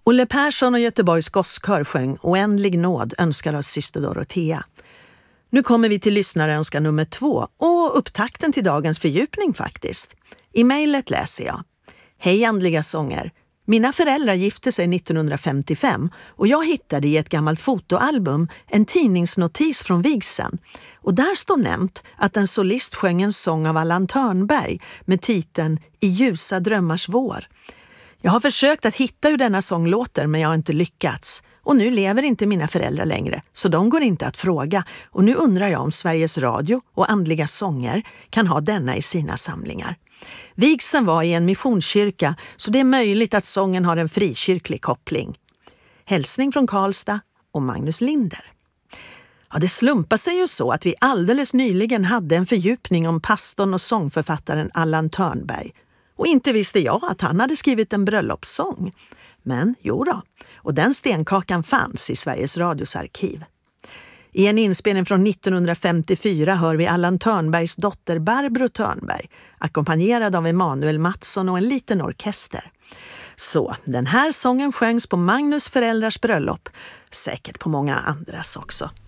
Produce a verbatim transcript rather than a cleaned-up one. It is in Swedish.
Olle Persson och Göteborgs Gosskör sjöng Oändlig nåd önskar oss syster Dorotea. Nu kommer vi till lyssnarönska nummer två och upptakten till dagens fördjupning faktiskt. I mejlet läser jag: Hej andliga sånger. Mina föräldrar gifte sig nittonhundrafemtiofem och jag hittade i ett gammalt fotoalbum en tidningsnotis från vigseln. Och där står nämnt att en solist sjöng en sång av Allan Törnberg med titeln I ljusa drömmars vår. Jag har försökt att hitta hur denna sång låter men jag har inte lyckats. Och nu lever inte mina föräldrar längre så de går inte att fråga. Och nu undrar jag om Sveriges Radio och andliga sånger kan ha denna i sina samlingar. Vigseln var i en missionskyrka så det är möjligt att sången har en frikyrklig koppling. Hälsning från Karlstad och Magnus Linder. Ja, det slumpar sig ju så att vi alldeles nyligen hade en fördjupning om pastorn och sångförfattaren Allan Törnberg. Och inte visste jag att han hade skrivit en bröllopssång. Men jo då, och den stenkakan fanns i Sveriges Radios arkiv. I en inspelning från nittonhundrafemtiofyra hör vi Allan Törnbergs dotter Barbro Törnberg, ackompanjerad av Emanuel Mattsson och en liten orkester. Så den här sången sjöngs på Magnus föräldrars bröllop, säkert på många andras också.